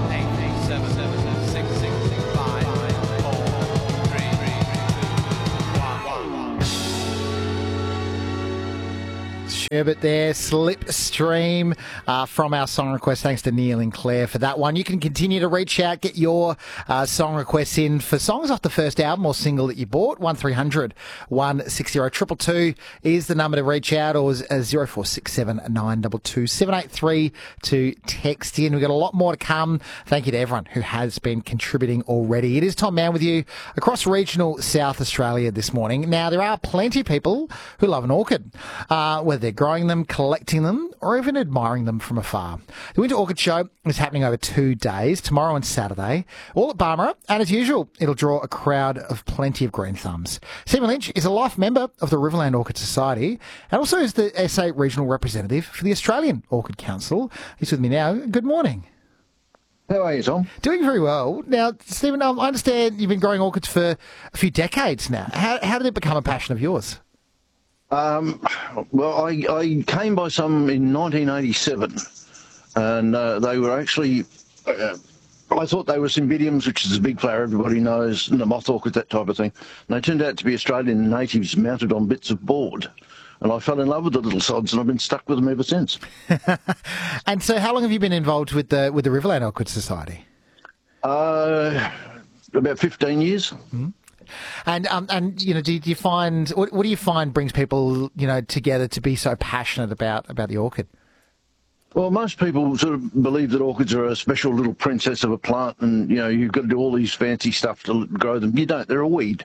Sherbet there, Slipstream from our song request. Thanks to Neil and Claire for that one. You can continue to reach out, get your song requests in for songs off the first album or single that you bought. 1300 160 222 is the number to reach out, or 0467 922 783 to text in. We've got a lot more to come. Thank you to everyone who has been contributing already. It is Tom Mann with you across regional South Australia this morning. Now, there are plenty of people who love an orchid, whether they're growing them, collecting them, or even admiring them from afar. The Winter Orchid Show is happening over 2 days, tomorrow and Saturday, all at Barmera, and as usual, it'll draw a crowd of plenty of green thumbs. Stephen Lynch is a life member of the Riverland Orchid Society and also is the SA Regional Representative for the Australian Orchid Council. He's with me now. Good morning. How are you, Tom? Doing very well. Now, Stephen, I understand you've been growing orchids for a few decades now. How did it become a passion of yours? Well, I came by some in 1987, and they were actually, I thought they were Cymbidiums, which is a big flower everybody knows, and the moth orchid, that type of thing. And they turned out to be Australian natives mounted on bits of board. And I fell in love with the little sods, and I've been stuck with them ever since. And so how long have you been involved with the Riverland Orchid Society? About 15 years. Mm-hmm. And you know, do you find what do you find brings people, you know, together to be so passionate about the orchid? Well, most people sort of believe that orchids are a special little princess of a plant, and you know you've got to do all these fancy stuff to grow them. You don't; they're a weed.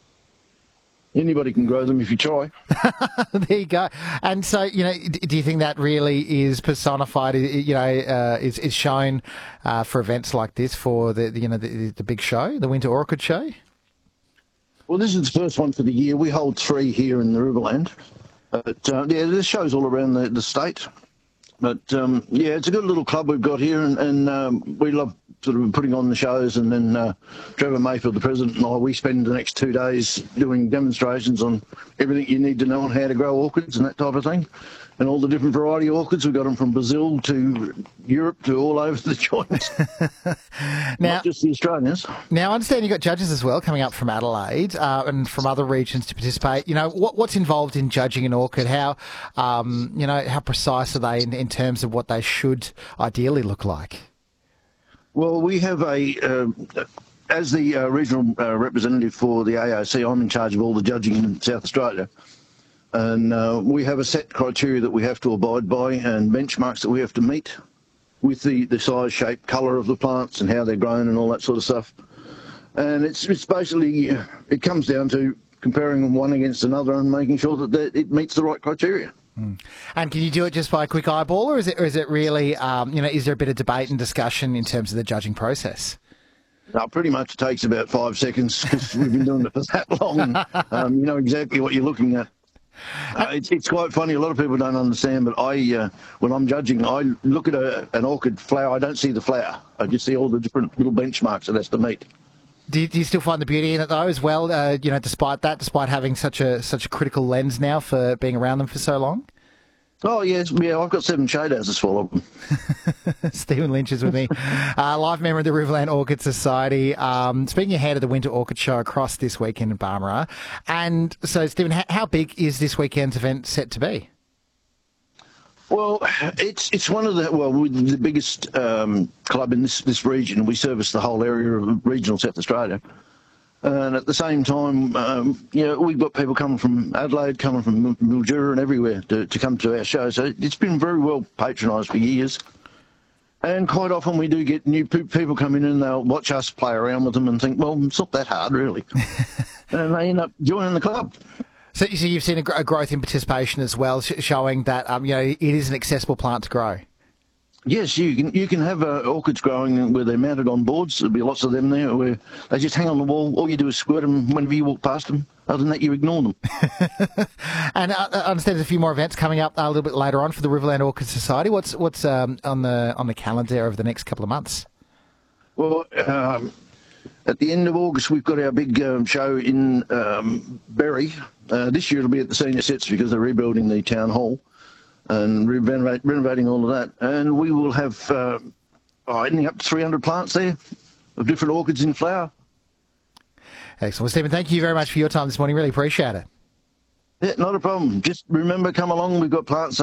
Anybody can grow them if you try. There you go. And so, you know, do you think that really is personified? You know, is shown for events like this, for the big show, the Winter Orchid Show? Well, this is the first one for the year. We hold 3 here in the Riverland. But, yeah, there's shows all around the state. But, yeah, it's a good little club we've got here, and we love sort of putting on the shows. And then Trevor Mayfield, the president, and I, we spend the next 2 days doing demonstrations on everything you need to know on how to grow orchids and that type of thing. And all the different variety of orchids. We've got them from Brazil to Europe to all over the joints. Now, not just the Australians. Now, I understand you've got judges as well coming up from Adelaide and from other regions to participate. You know, what's involved in judging an orchid? How, you know, how precise are they in terms of what they should ideally look like? Well, we have as the regional representative for the AOC, I'm in charge of all the judging in South Australia. And we have a set criteria that we have to abide by and benchmarks that we have to meet with the size, shape, colour of the plants and how they're grown and all that sort of stuff. And it's basically, it comes down to comparing them one against another and making sure that it meets the right criteria. Mm. And can you do it just by a quick eyeball, or is it really, you know, is there a bit of debate and discussion in terms of the judging process? No, pretty much it takes about 5 seconds because we've been doing it for that long. You know exactly what you're looking at. It's quite funny. A lot of people don't understand, but when I'm judging, I look at an orchid flower. I don't see the flower. I just see all the different little benchmarks it has to meet. Do you still find the beauty in it though, as well? You know, despite having such a critical lens now for being around them for so long. Oh, yes. Yeah, I've got 7 shade houses full of them. Stephen Lynch is with me, live member of the Riverland Orchid Society, speaking ahead of the Winter Orchid Show across this weekend in Barmera. And so, Stephen, how big is this weekend's event set to be? Well, it's one of the biggest club in this region. We service the whole area of regional South Australia. And at the same time, you know, we've got people coming from Adelaide, coming from Mildura and everywhere to come to our show. So it's been very well patronised for years. And quite often we do get new people come in and they'll watch us play around with them and think, well, it's not that hard, really. And they end up joining the club. So you've seen a growth in participation as well, showing that, you know, it is an accessible plant to grow. Yes, you can have orchids growing where they're mounted on boards. There'll be lots of them there where they just hang on the wall. All you do is squirt them whenever you walk past them. Other than that, you ignore them. And I understand there's a few more events coming up a little bit later on for the Riverland Orchid Society. What's on the calendar over the next couple of months? Well, at the end of August, we've got our big show in Berry. This year it'll be at the Senior Sets because they're rebuilding the town hall and renovating all of that. And we will have, fattening up to 300 plants there of different orchids in flower. Excellent. Well, Stephen, thank you very much for your time this morning. Really appreciate it. Yeah, not a problem. Just remember, come along. We've got plants